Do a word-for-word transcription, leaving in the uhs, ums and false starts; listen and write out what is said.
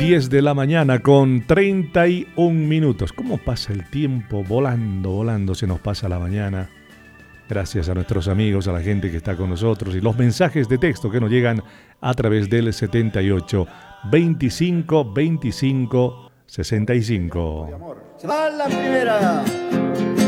diez de la mañana con treinta y un minutos. ¿Cómo pasa el tiempo? Volando, volando se nos pasa la mañana. Gracias a nuestros amigos, a la gente que está con nosotros y los mensajes de texto que nos llegan a través del setenta y ocho, veinticinco, veinticinco, sesenta y cinco. Se va la primera.